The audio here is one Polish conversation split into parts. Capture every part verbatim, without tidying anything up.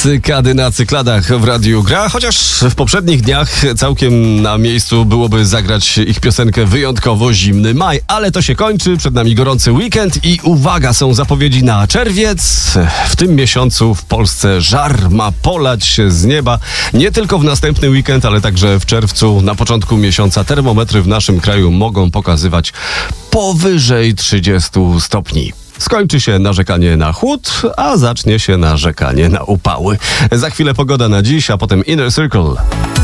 Cykady na cykladach w Radiu Gra, chociaż w poprzednich dniach całkiem na miejscu byłoby zagrać ich piosenkę Wyjątkowo Zimny Maj, ale to się kończy, przed nami gorący weekend i uwaga, są zapowiedzi na czerwiec. W tym miesiącu w Polsce żar ma polać się z nieba, nie tylko w następny weekend, ale także w czerwcu, na początku miesiąca termometry w naszym kraju mogą pokazywać powyżej trzydzieści stopni. Skończy się narzekanie na chłód, a zacznie się narzekanie na upały. Za chwilę pogoda na dziś, a potem Inner Circle.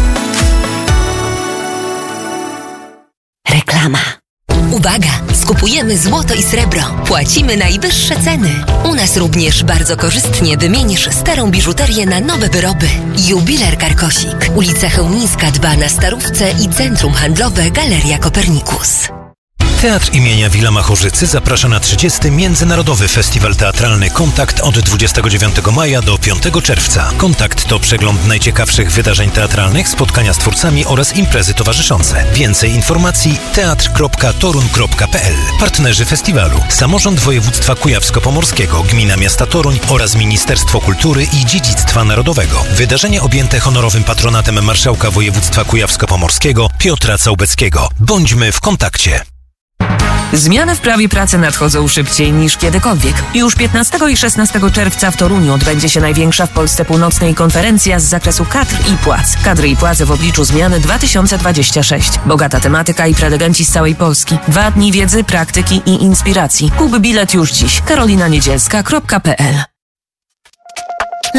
Reklama. Uwaga! Skupujemy złoto i srebro. Płacimy najwyższe ceny. U nas również bardzo korzystnie wymienisz starą biżuterię na nowe wyroby. Jubiler Karkosik. Ulica Chełmińska dwa na Starówce i Centrum Handlowe Galeria Kopernikus. Teatr imienia Wilama Chorzycy zaprasza na trzydziesty Międzynarodowy Festiwal Teatralny Kontakt od dwudziestego dziewiątego maja do piątego czerwca. Kontakt to przegląd najciekawszych wydarzeń teatralnych, spotkania z twórcami oraz imprezy towarzyszące. Więcej informacji teatr kropka toruń kropka p l. Partnerzy festiwalu: Samorząd Województwa Kujawsko-Pomorskiego, Gmina Miasta Toruń oraz Ministerstwo Kultury i Dziedzictwa Narodowego. Wydarzenie objęte honorowym patronatem Marszałka Województwa Kujawsko-Pomorskiego Piotra Całbeckiego. Bądźmy w kontakcie. Zmiany w prawie pracy nadchodzą szybciej niż kiedykolwiek. Już piętnastego i szesnastego czerwca w Toruniu odbędzie się największa w Polsce północnej konferencja z zakresu kadr i płac. Kadry i płace w obliczu zmiany dwa tysiące dwudziesty szósty. Bogata tematyka i prelegenci z całej Polski. Dwa dni wiedzy, praktyki i inspiracji. Kup bilet już dziś. karolina niedzielska kropka p l